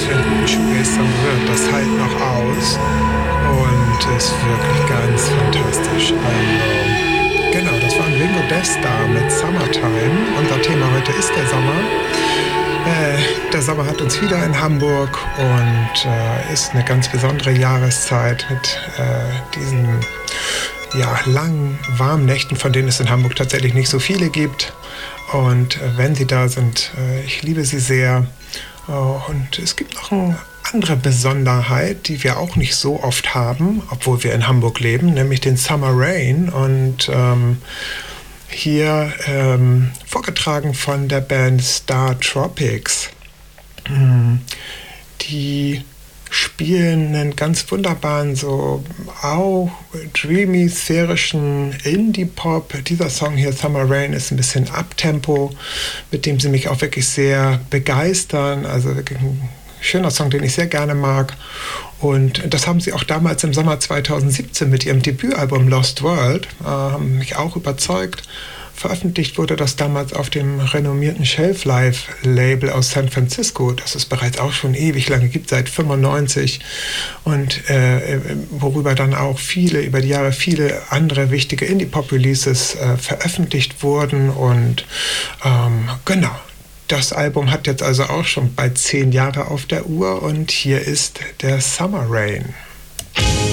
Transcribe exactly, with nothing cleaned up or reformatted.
für einen guten Shoegaze-Song wird. Das hält noch aus und ist wirklich ganz fantastisch. Also, genau, das war ein Ringo Death mit Summertime. Unser Thema heute ist der Sommer. Äh, der Sommer hat uns wieder in Hamburg und äh, ist eine ganz besondere Jahreszeit mit äh, diesen ja, langen, warmen Nächten, von denen es in Hamburg tatsächlich nicht so viele gibt. Und äh, wenn sie da sind, äh, ich liebe sie sehr. Uh, und es gibt noch eine andere Besonderheit, die wir auch nicht so oft haben, obwohl wir in Hamburg leben, nämlich den Summer Rain. Und ähm, hier ähm, vorgetragen von der Band Star Tropics. Die spielen einen ganz wunderbaren, so auch dreamy, sphärischen Indie-Pop. Dieser Song hier, Summer Rain, ist ein bisschen Uptempo, mit dem sie mich auch wirklich sehr begeistern. Also wirklich ein schöner Song, den ich sehr gerne mag. Und das haben sie auch damals im Sommer zweitausendsiebzehn mit ihrem Debütalbum Lost World, äh, haben mich auch überzeugt. Veröffentlicht wurde das damals auf dem renommierten Shelf Life Label aus San Francisco, das es bereits auch schon ewig lange gibt, seit fünfundneunzig, und äh, worüber dann auch viele, über die Jahre viele andere wichtige Indie-Pop-Releases äh, veröffentlicht wurden. Und ähm, genau, das Album hat jetzt also auch schon bald zehn Jahre auf der Uhr und hier ist der Summer Rain.